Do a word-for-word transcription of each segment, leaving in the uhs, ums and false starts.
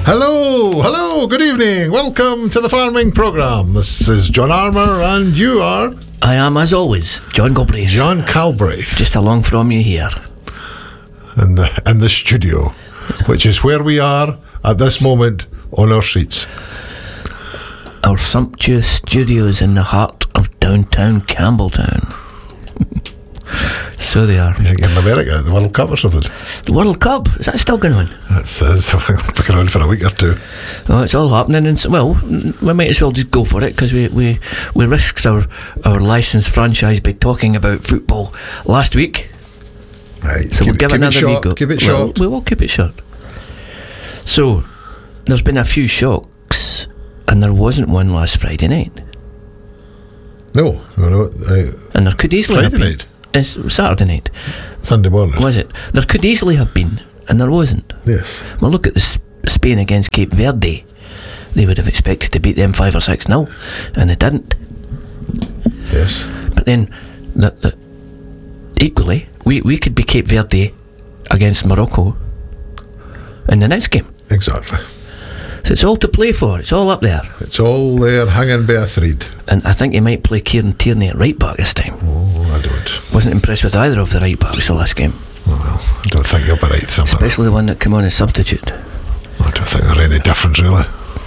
Hello, hello, good evening. Welcome to the farming programme. This is John Armour and you are... I am, as always, John Galbraith. John Calbraith. Just along from you here. In the, in the studio, which is where we are at this moment on our sheets. Our sumptuous studios in the heart of downtown Campbelltown. So they are. Yeah, in America, the World Cup or something. The World Cup, is that still going on? That's uh, been on for a week or two. Oh, it's all happening, and so, well, we might as well just go for it because we, we, we risked our, our licensed franchise by talking about football last week. Right, so keep, we'll give keep another it short, go. Keep it well, short. We will keep it short. So, there's been a few shocks, and there wasn't one last Friday night. No, no, no. Uh, and there could easily Friday have been. night? It's Saturday night. Sunday morning. Was it? There could easily have been, and there wasn't. Yes. Well, look at the Sp- Spain against Cape Verde. They would have expected to beat them five or six nil, and they didn't. Yes. But then, the, the, equally, we, we could be Cape Verde against Morocco in the next game. Exactly. So it's all to play for. It's all up there. It's all there, hanging by a thread. And I think he might play Kieran Tierney at right back this time. Oh, I don't. Wasn't impressed with either of the right backs the last game. Oh, well, I don't think he'll be right somewhere. Especially the one that came on as substitute. I don't think there's any difference, really.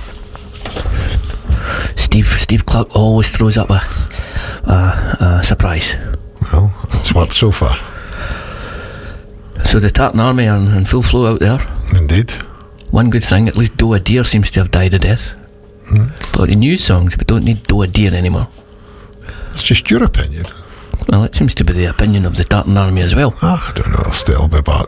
Steve Steve Clark always throws up a, a, a surprise. Well, it's worked so far. So the Tartan Army are in full flow out there. Indeed. One good thing, at least Doa Deer seems to have died a death. Mm. Bloody new songs, but don't need Doa Deer anymore. It's just your opinion. Well, it seems to be the opinion of the Tartan Army as well. Ah, I don't know, I'll still be back.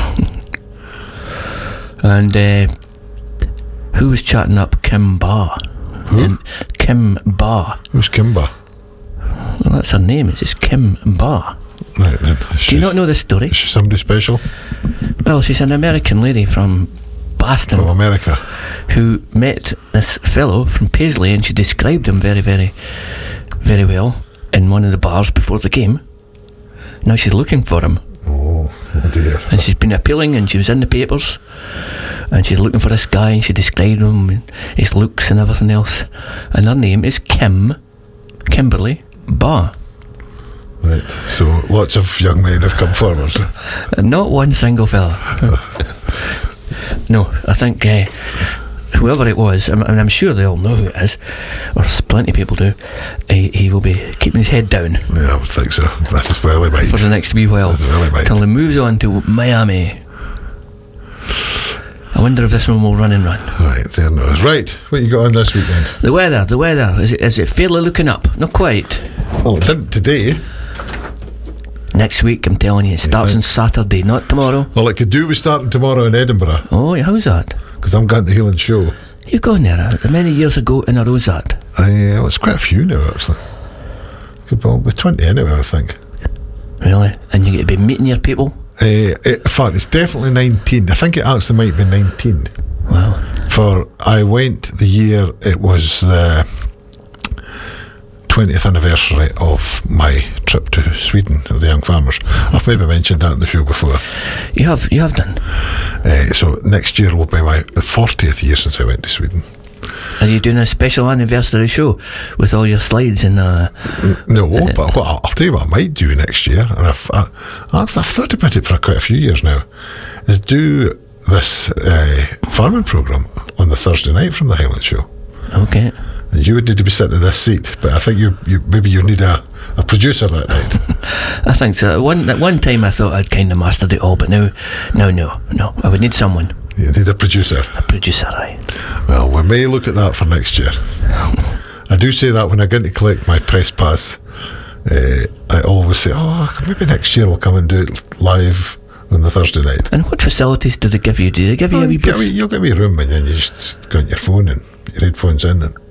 And uh, who was chatting up Kim Ba? Who? And Kim Ba. Who's Kimba? Well, that's her name, it's just Kim Ba. Right then. Do you not know this story? Is she somebody special? Well, she's an American lady from Boston. From America. Who met this fellow from Paisley, and she described him very, very, very well in one of the bars before the game. Now she's looking for him. Oh, oh dear. And she's been appealing, and she was in the papers, and she's looking for this guy, and she described him, and his looks and everything else. And her name is Kim, Kimberly Ba. Right, so lots of young men have come forward. And not one single fella. No, I think uh, whoever it was, and I'm, I'm sure they all know who it is, or plenty of people do, he, he will be keeping his head down. Yeah, I would think so. That's well he might. For the next wee while. That's well he might. Till he moves on to Miami. I wonder if this one will run and run. Right, there knows. Right, what you got on this weekend? The weather, the weather, is it, is it fairly looking up? Not quite. Well, it didn't today. Next week, I'm telling you, it starts on Saturday, not tomorrow. Well, it could do with starting tomorrow in Edinburgh. Oh, yeah, how's that? Because I'm going to the Healing Show. You've gone there uh, many years ago in a row, that? Uh, well, it's quite a few now, actually. Could well be twenty anyway, I think. Really? And you get to be meeting your people? Uh, it, in fact, it's definitely nineteen. I think it actually might be nineteen. Wow. For I went the year it was the twentieth anniversary of my trip to Sweden of the Young Farmers. I've maybe mentioned that in the show before. You have, you have done. Uh, so next year will be my fortieth year since I went to Sweden. Are you doing a special anniversary show with all your slides and uh, no, uh, but what I'll, I'll tell you what I might do next year, and I've, I, actually I've thought about it for quite a few years now, is do this uh, farming programme on the Thursday night from the Highland Show. Okay. And you would need to be sitting in this seat, but I think you, you maybe you need a, a producer that night. I think so. One at one time I thought I'd kind of mastered it all, but now, no, no, no. I would need someone. You need a producer. A producer, aye. Well, we may look at that for next year. I do say that when I go to collect my press pass. Uh, I always say, oh, maybe next year we'll come and do it live on the Thursday night. And what facilities do they give you? Do they give you oh, a wee you get booth? a wee, You'll get a wee room and then you just go on your phone and put your headphones in and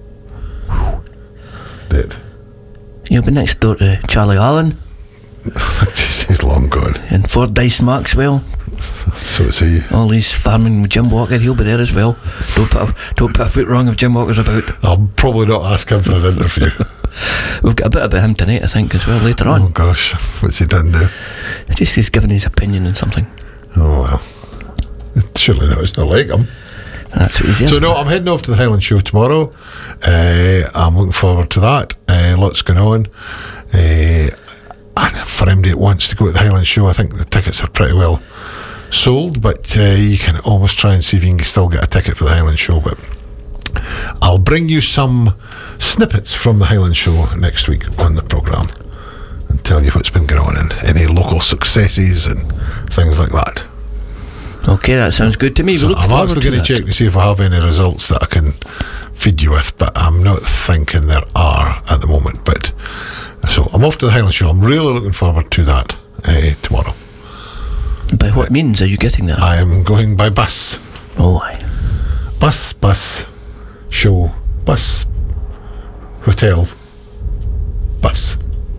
do it. You'll be next door to Charlie Allen. He's long gone. And Fordyce Maxwell. So is he. All these farming with Jim Walker, he'll be there as well. Don't put a, don't put a foot wrong if Jim Walker's about. I'll probably not ask him for an interview. We've got a bit about him tonight, I think, as well, later on. Oh gosh, what's he done now? It's just he's giving his opinion on something. Oh well. Surely not, it's not like him. That's what he's here So for. no, I'm heading off to the Highland Show tomorrow. Uh, I'm looking forward to that. Uh, lots going on. Uh, and for anybody that wants to go to the Highland Show, I think the tickets are pretty well sold, but uh, you can always try and see if you can still get a ticket for the Highland Show. But I'll bring you some snippets from the Highland Show next week on the programme and tell you what's been going on and any local successes and things like that. Okay, that sounds good to me. We So look I'm forward actually to going to that. check to see if I have any results that I can feed you with, but I'm not thinking there are at the moment. But so I'm off to the Highland Show. I'm really looking forward to that uh, tomorrow. By what means are you getting there? I am going by bus. Oh, aye. Bus, bus, show, bus, hotel, bus.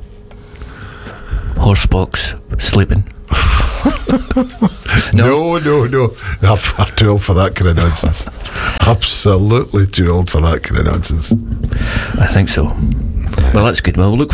Horse box, sleeping. No, no, no. I'm far too old for that kind of nonsense. Absolutely too old for that kind of nonsense. I think so. Well, that's good. Well, we'll look